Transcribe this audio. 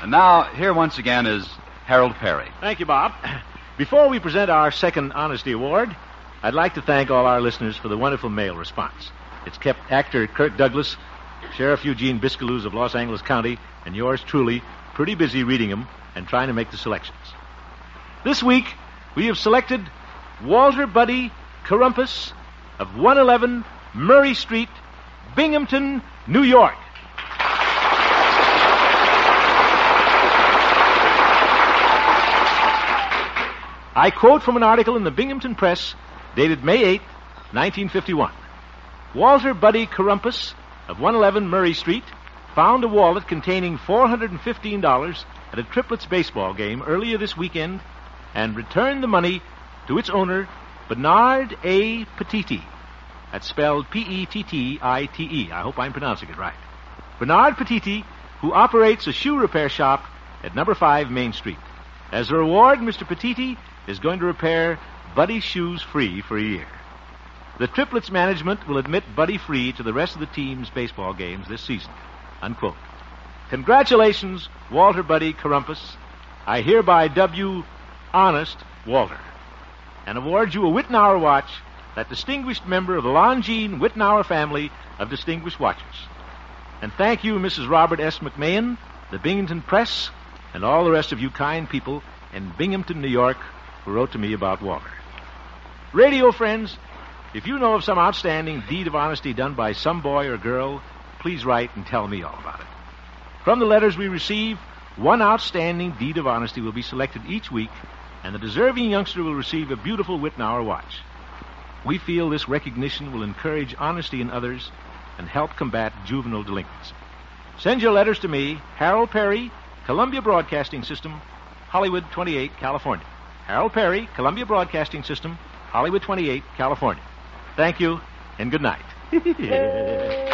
And now, here once again is Harold Perry. Thank you, Bob. Before we present our second Honesty Award, I'd like to thank all our listeners for the wonderful mail response. It's kept actor Kirk Douglas, Sheriff Eugene Biscaloos of Los Angeles County, and yours truly pretty busy reading them and trying to make the selections. This week, we have selected Walter Buddy Carumpus of 111 Murray Street, Binghamton, New York. I quote from an article in the Binghamton Press dated May 8, 1951. Walter Buddy Carumpus of 111 Murray Street found a wallet containing $415 at a Triplets baseball game earlier this weekend and returned the money to its owner, Bernard A. Petiti. That's spelled Pettite. I hope I'm pronouncing it right. Bernard Petiti, who operates a shoe repair shop at number 5 Main Street. As a reward, Mr. Petiti is going to repair Buddy's shoes free for a year. The Triplets management will admit Buddy free to the rest of the team's baseball games this season. Unquote. Congratulations, Walter Buddy Carumpus. I hereby dub you Honest Walter and award you a Wittenauer watch, that distinguished member of the Longines Wittenauer family of distinguished watchers. And thank you, Mrs. Robert S. McMahon, the Binghamton Press, and all the rest of you kind people in Binghamton, New York, who wrote to me about Walter. Radio friends, if you know of some outstanding deed of honesty done by some boy or girl, please write and tell me all about it. From the letters we receive, one outstanding deed of honesty will be selected each week, and the deserving youngster will receive a beautiful Wittenauer watch. We feel this recognition will encourage honesty in others and help combat juvenile delinquency. Send your letters to me, Harold Perry, Columbia Broadcasting System, Hollywood 28, California. Harold Perry, Columbia Broadcasting System, Hollywood 28, California. Thank you, and good night.